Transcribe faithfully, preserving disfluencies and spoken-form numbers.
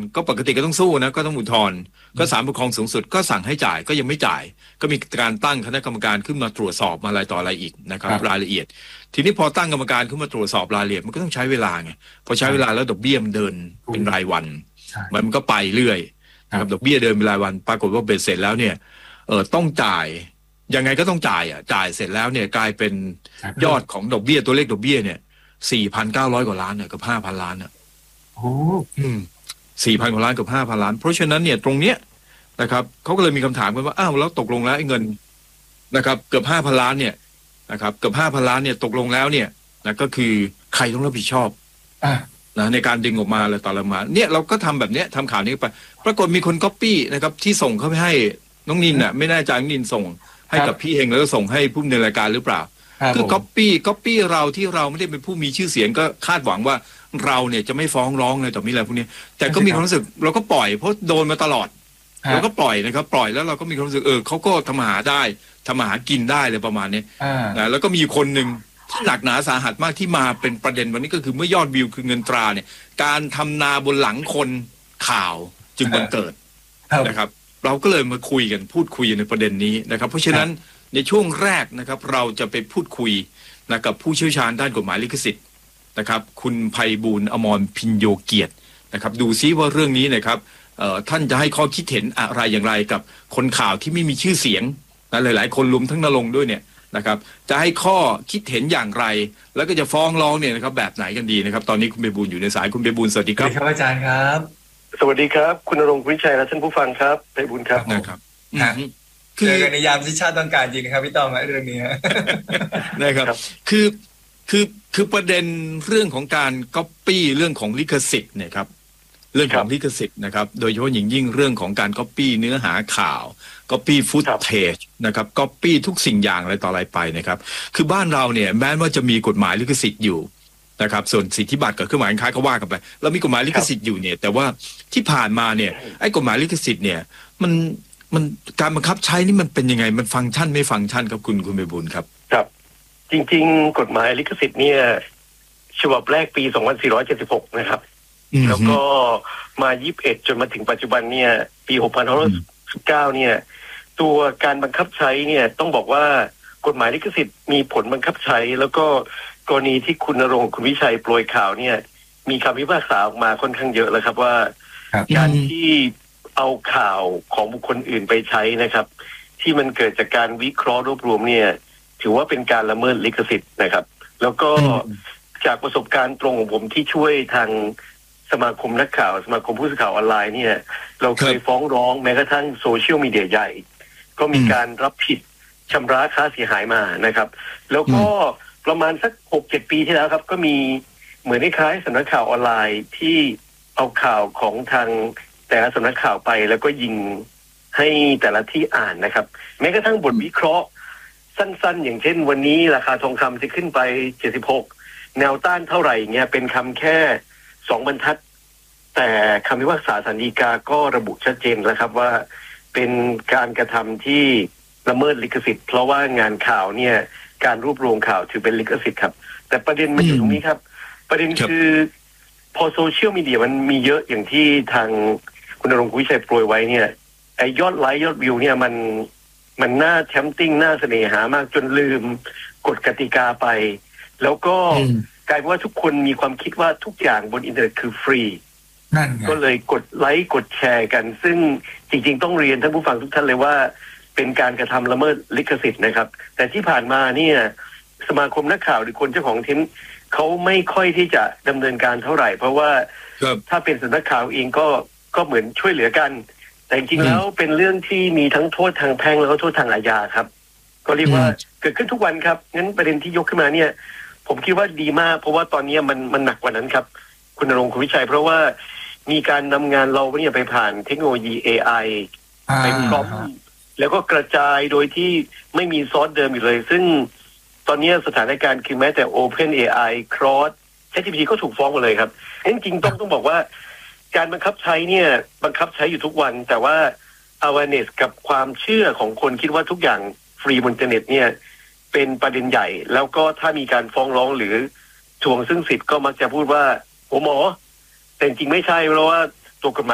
ก็ปกติก็ต้องสู้นะก็ต้องอุทธรณ์ก็ศาลปกครองสูงสุดก็สั่งให้จ่ายก็ยังไม่จ่ายก็มีการตั้งคณะกรรมการขึ้นมาตรวจสอบมาอะไรต่ออะไรอีกนะครับรายละเอียดทีนี้พอตั้งกรรมการขึ้นมาตรวจสอบรายละเอียดมันก็ต้องใช้เวลาไงพอใช้เวลาแล้วดอกเบี้ยมันเดินเป็นรายวันมันก็ไปเรื่อยนะครับดอกเบี้ยเดินเป็นรายวันปรากฏว่าเบ็ดเสร็จแล้วเนี่ยเออต้องจ่ายยังไงก็ต้องจ่ายอ่ะจ่ายเสร็จแล้วเนี่ยกลายเป็นยอดของดอกเบี้ยตัวเลขดอกเบี้ยเนี่ยสี่พันเก้าร้อยกว่าล้านเนี่ยกับห้าพันล้านอ่ะโอ้อืมสี่พันกว่าล้านกับห้าพันล้านเพราะฉะนั้นเนี่ยตรงเนี้ยนะครับเขาก็เลยมีคำถามกันว่าอ้าวแล้วตกลงแล้วไอ้เงินนะครับเกือบห้าพันล้านเนี่ยนะครับเกือบห้าพันล้านเนี่ยตกลงแล้วเนี่ยนะก็คือใครต้องรับผิดชอบอ่านะในการดึงออกมาอะไรต่ออะไรมาเนี่ยเราก็ทำแบบเนี้ยทำข่าวนี้ไปปรากฏมีคนก๊อปปี้นะครับที่ส่งเข้าไปให้น้องนินน่ะไม่แน่ใจน้องนินส่งให้กับพี่เฮงแล้วก็ส่งให้ผู้ดำเนินรายการหรือเปล่าคือก๊อปปี้ก๊อปปี้เราที่เราไม่ได้เป็นผู้มีชื่อเสียงก็คาดหวังว่าเราเนี่ยจะไม่ฟ้องร้องอะไรต่อมีอะไรพวกนี้แต่ก็มีความรู้สึกเราก็ปล่อยเพราะโดนมาตลอดเราก็ปล่อยนะครับปล่อยแล้วเราก็มีความรู้สึกเออเขาก็ทำมาหาได้ทำมาหากินได้เลยประมาณนี้นะแล้วก็มีคนหนึ่งที่หนักหนาสาหัสมากที่มาเป็นประเด็นวันนี้ก็คือเมื่อยอดวิวคือเงินตราเนี่ยการทำนาบนหลังคนข่าวจึงบังเกิดนะครับเราก็เลยมาคุยกันพูดคุยในประเด็นนี้นะครับเพราะฉะนั้นในช่วงแรกนะครับเราจะไปพูดคุยนะกับผู้เชี่ยวชาญด้านกฎหมายลิขสิทธิ์นะครับคุณไพบูลย์ อมรพิญโยเกียรตินะครับดูซิว่าเรื่องนี้นะครับท่านจะให้ข้อคิดเห็นอะไรอย่างไรกับคนข่าวที่ไม่มีชื่อเสียงนะหลายๆคนรวมทั้งนรงค์ด้วยเนี่ยนะครับจะให้ข้อคิดเห็นอย่างไรแล้วก็จะฟ้องร้องเนี่ยนะครับแบบไหนกันดีนะครับตอนนี้คุณไพบูลย์อยู่ในสายคุณไพบูลย์สวัสดีครับสวัสดีครับอาจารย์ครับสวัสดีครับคุณนรงค์วิชัยและท่านผู้ฟังครับไพบูลย์ครับนะครับคือในในยามที่ชาติต้องการจริงครับพี่ต้อมเรื่องนี้นะครับคือคือคือประเด็นเรื่องของการก๊อปปี้เรื่องของลิขสิทธิ์เนี่ยครับเรื่องของลิขสิทธิ์นะครับโดยเฉพาะอย่างยิ่งเรื่องของการก๊อปปี้เนื้อหาข่าวก๊อปปี้ฟุตเทจนะครับก๊อปปี้ทุกสิ่งอย่างอะไรต่ออะไรไปนะครับคือบ้านเราเนี่ยแม้ว่าจะมีกฎหมายลิขสิทธิ์อยู่นะครับส่วนสิทธิบัตรกับเครื่องหมายการค้าก็ว่ากันไปเรามีกฎหมายลิขสิทธิ์อยู่เนี่ยแต่ว่าที่ผ่านมาเนี่ยไอ้กฎหมายลิขสิทธิ์เนี่ยมันมันการบังคับใช้นี่มันเป็นยังไงมันฟังก์ชันไม่ฟังก์ชันครับคุณคุณไพบูลย์ครับครับจริงๆกฎหมายลิขสิทธิ์เนี่ยฉบับแรกปีสองพันสี่ร้อยเจ็ดสิบหกนะครับแล้วก็มายี่สิบเอ็ดจนมาถึงปัจจุบันเนี่ยปีหกพันห้าร้อยสิบเก้าเนี่ยตัวการบังคับใช้เนี่ยต้องบอกว่ากฎหมายลิขสิทธิ์มีผลบังคับใช้แล้วก็กรณีที่คุณณรงค์คุณวิชัยโปรยข่าวเนี่ยมีคำพิพากษาออกมาค่อนข้างเยอะแล้วครับว่าการที่เอาข่าวของบุคคลอื่นไปใช้นะครับที่มันเกิดจากการวิเคราะห์รวบรวมเนี่ยถือว่าเป็นการละเมิดลิขสิทธิ์นะครับแล้วก็จากประสบการณ์ตรงของผมที่ช่วยทางสมาคมนักข่าวสมาคมผู้สื่อข่าวออนไลน์เนี่ยเราเคยฟ้องร้องแม้กระทั่งโซเชียลมีเดียใหญ่ก็มีการรับผิดชำระค่าเสียหายมานะครับแล้วก็ประมาณสักหกเจ็ดปีที่แล้วครับก็มีเหมือนคล้ายสำนักข่าวออนไลน์ที่เอาข่าวของทางแต่ละสำนักข่าวไปแล้วก็ยิงให้แต่ละที่อ่านนะครับแม้กระทั่งบทวิเคราะห์สั้นๆอย่างเช่นวันนี้ราคาทองคำจะขึ้นไปเจ็ดสิบหกแนวต้านเท่าไหร่เงี้ยเป็นคำแค่สองบรรทัดแต่คำพิพากษาศาลฎีกาก็ระบุชัดเจนแล้วครับว่าเป็นการกระทำที่ละเมิดลิขสิทธิ์เพราะว่างานข่าวเนี่ยการรวบรวมข่าวถือเป็นลิขสิทธิ์ครับแต่ประเด็นมันอยู่ตรงนี้ครับประเด็นคือพอโซเชียลมีเดียมันมีเยอะอย่างที่ทางคุณณรงค์วิชัยโปรยไว้เนี่ยไอยอดไลค์ยอดวิวเนี่ยมันมันน่าแชมติ้งน่าเสน่หามากจนลืมกฎกติกาไปแล้วก็กลายเป็นว่าทุกคนมีความคิดว่าทุกอย่างบนอินเทอร์เน็ตคือฟรีก็เลยกดไลค์กดแชร์กันซึ่งจริงๆต้องเรียนท่านผู้ฟังทุกท่านเลยว่าเป็นการกระทำละเมิดลิขสิทธิ์นะครับแต่ที่ผ่านมาเนี่ยสมาคมนักข่าวหรือคนเจ้าของทีมเขาไม่ค่อยที่จะดำเนินการเท่าไหร่เพราะว่าถ้าเป็นสำนักข่าวเองก็ก็เหมือนช่วยเหลือกันแต่จริงๆแล้วเป็นเรื่องที่มีทั้งโทษทางแพ่งแล้วก็โทษทางอาญาครับก็เรียกว่าเกิดขึ้นทุกวันครับงั้นประเด็นที่ยกขึ้นมาเนี่ยผมคิดว่าดีมากเพราะว่าตอนนี้มันมันหนักกว่านั้นครับคุณณรงค์คุณวิชัยเพราะว่ามีการนำงานเราเนี่ยไปผ่านเทคโนโลยี เอ ไอ ไปพร้อมแล้วก็กระจายโดยที่ไม่มีซอสเดิมอยู่เลยซึ่งตอนนี้สถานการณ์คือแม้แต่ Open เอ ไอ Claude ChatGPT ก็ถูกฟ้องหมดเลยครับจริงๆต้องต้องบอกว่าการบังคับใช้เนี่ยบังคับใช้อยู่ทุกวันแต่ว่า awareness กับความเชื่อของคนคิดว่าทุกอย่างฟรีบนอินเทอร์เน็ตเนี่ยเป็นประเด็นใหญ่แล้วก็ถ้ามีการฟ้องร้องหรือทวงซึ่งสิทธิ์ก็มักจะพูดว่าโอ้หมอแต่จริงไม่ใช่เพราะว่าตัวกฎหมาย